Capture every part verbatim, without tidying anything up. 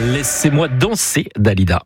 Laissez-moi danser, Dalida.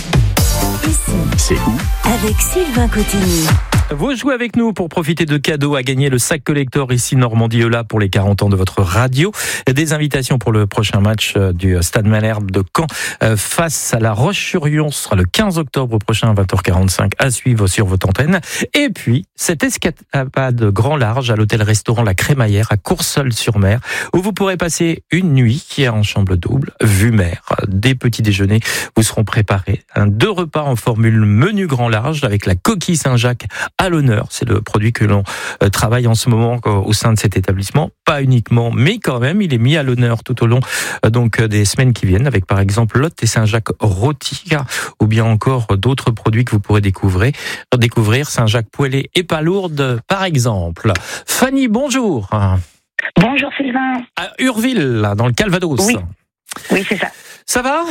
Ici, C'est où? avec Sylvain Cotigny. Vous jouez avec nous pour profiter de cadeaux à gagner le sac collector ici Normandie Eula pour les quarante ans de votre radio. Des invitations pour le prochain match du Stade Malherbe de Caen face à la Roche-sur-Yon. Ce sera le quinze octobre prochain à vingt heures quarante-cinq à suivre sur votre antenne. Et puis, cette escapade grand large à l'hôtel-restaurant La Crémaillère à Courseulles-sur-Mer où vous pourrez passer une nuit qui est en chambre double, vue mer. Des petits déjeuners vous seront préparés. Un deux repas en formule menu grand large avec la coquille Saint-Jacques à l'honneur. C'est le produit que l'on travaille en ce moment au sein de cet établissement. Pas uniquement, mais quand même, il est mis à l'honneur tout au long donc des semaines qui viennent avec par exemple Lotte et Saint-Jacques rôti ou bien encore d'autres produits que vous pourrez découvrir. Découvrir Saint-Jacques poêlé et palourde par exemple. Fanny, bonjour. Bonjour Sylvain. À Urville, là, dans le Calvados. Oui, oui c'est ça. Ça va?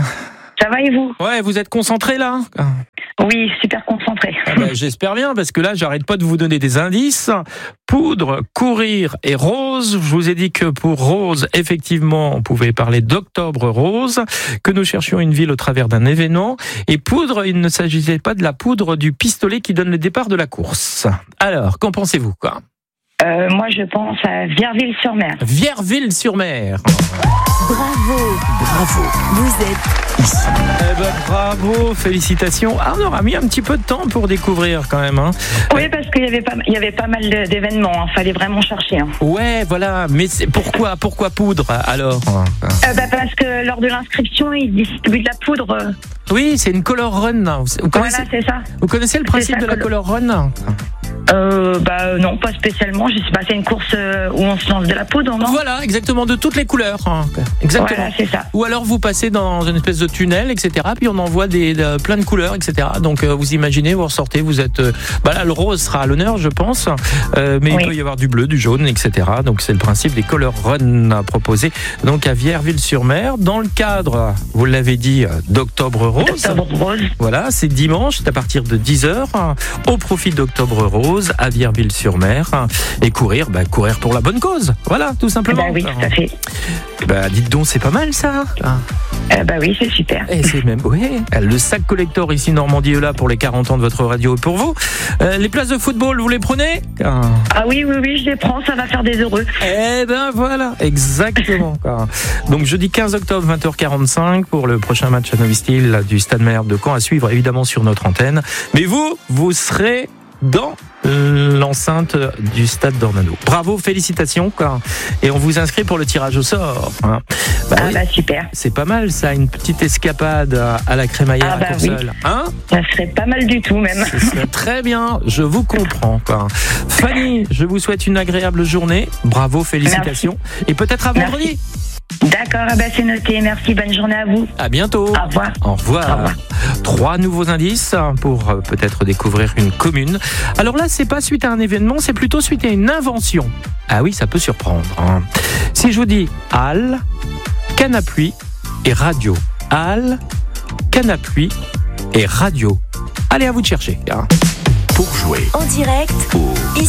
Ça va et vous? Ouais, vous êtes concentré là? Oui, super concentré. Ah ben, j'espère bien, parce que là, j'arrête pas de vous donner des indices. Poudre, courir et rose. Je vous ai dit que pour rose, effectivement, on pouvait parler d'octobre rose, que nous cherchions une ville au travers d'un événement. Et poudre, il ne s'agissait pas de la poudre du pistolet qui donne le départ de la course. Alors, qu'en pensez-vous, quoi? Euh, moi, je pense à Vierville-sur-Mer. Vierville-sur-Mer. Bravo, Bravo. vous êtes Ici. Eh ben, bravo, félicitations. Ah, on aura mis un petit peu de temps pour découvrir quand même, hein. Oui, parce qu'il y avait pas, il y avait pas mal de- d'événements. Il hein. fallait vraiment chercher. Hein. Ouais, voilà. Mais c'est pourquoi, pourquoi poudre alors? Euh, bah, parce que lors de l'inscription, ils distribuent de la poudre. euh. Oui, c'est une color run. Vous connaissez, Voilà, c'est ça. vous connaissez le principe ça, de la color- color run? Euh, bah non, pas spécialement. Je sais pas, c'est une course euh, où on se lance de la poudre, non? Voilà, exactement, de toutes les couleurs. hein. Exactement. Voilà, c'est ça. Ou alors vous passez dans une espèce de tunnel, et cetera. Puis on envoie des, de, plein de couleurs, et cetera. Donc euh, vous imaginez, vous ressortez, vous êtes... Euh, bah là, le rose sera à l'honneur, je pense. Euh, mais Oui. il peut y avoir du bleu, du jaune, et cetera. Donc c'est le principe des color run proposés donc à Vierville-sur-Mer. Dans le cadre, vous l'avez dit, d'Octobre Rose. Octobre rose. Voilà, c'est dimanche, c'est à partir de dix heures, au profit d'Octobre Rose, à Vierville-sur-Mer. Et courir, bah, courir pour la bonne cause. Voilà, tout simplement. Bah oui, tout à fait. Bah, dites donc, c'est pas mal ça. Ah. Euh, bah oui, c'est super. Et c'est même, oui, le sac collector ici Normandie Eula pour les quarante ans de votre radio et pour vous. Euh, les places de football, vous les prenez? Ah. Ah oui, oui, oui, je les prends. Ça va faire des heureux. Eh ben voilà, exactement. Donc jeudi quinze octobre, vingt heures quarante-cinq pour le prochain match à Novistil du Stade Malherbe de Caen à suivre évidemment sur notre antenne. Mais vous, vous serez dans l'enceinte du Stade d'Ornano. Bravo, félicitations. Quoi. Et on vous inscrit pour le tirage au sort. Hein. Bah, Ah oui, bah super. c'est pas mal ça, une petite escapade à, à la Crémaillère Ah bah à Courseulles. Hein? Ça serait pas mal du tout même. Ce serait très bien, je vous comprends. Quoi. Fanny, je vous souhaite une agréable journée. Bravo, félicitations. Et peut-être à Merci. vendredi. D'accord, ah bah c'est noté. Merci, bonne journée à vous. À bientôt. Au revoir. Au revoir. Au revoir. Trois nouveaux indices pour euh, peut-être découvrir une commune. Alors là, c'est pas suite à un événement, c'est plutôt suite à une invention. Ah oui, ça peut surprendre. hein. Si je vous dis halle, canne à pluie et radio. Halle, canne à pluie et radio. Allez, à vous de chercher. hein. Pour jouer en direct au